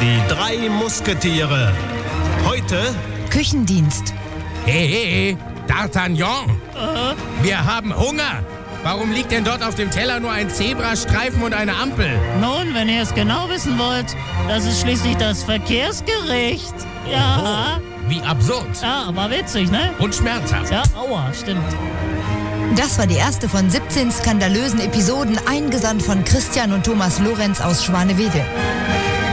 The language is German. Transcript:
Die 3 Musketiere. Heute Küchendienst. Hey, D'Artagnan, wir haben Hunger. Warum liegt denn dort auf dem Teller nur ein Zebrastreifen und eine Ampel? Nun, wenn ihr es genau wissen wollt, das ist schließlich das Verkehrsgericht. Ja. Oh, wie absurd. Ja, aber witzig, ne? Und schmerzhaft. Ja, aua, stimmt. Das war die erste von 17 skandalösen Episoden, eingesandt von Christian und Thomas Lorenz aus Schwanewede.